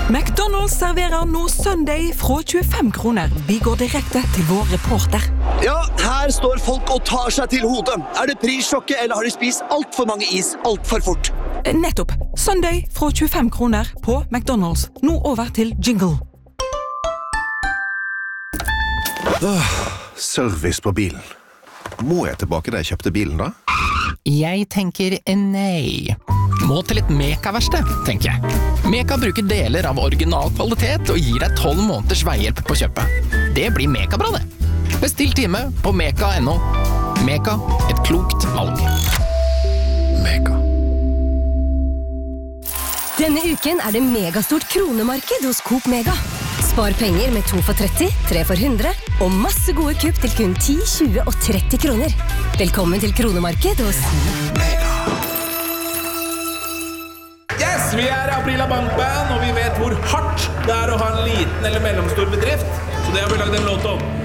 McDonald's serverer nå Sunday fra 25 kroner. Vi går direkte til vår reporter. Ja, her står folk og tar seg til hodet. Det prissjokket, eller har de spist alt for mange is alt for fort? Nettopp. Sunday fra 25 kroner på McDonald's. Nå over til jingle. Service på bilen. Må jeg tilbake da jeg kjøpte bilen da? Jeg tenker nei. Må til et Meka-verksted, tenker jeg. Meka bruker deler av original kvalitet og gir deg 12 måneders veihjelp på kjøpet. Det blir Meka-bra, det. Bestill time på meka.no. Meka, et klokt valg. Mega. Denne uken det megastort kronemarked hos Coop Mega. Spar penger med 2 for 30, 3 for 100 og masse gode kupp til kun 10, 20 og 30 kroner. Velkommen til kronemarked hos Mega. Yes, vi i Aprila Bankband, og vi vet hvor hardt det å ha en liten eller mellomstor bedrift, så det har vi laget en låt om.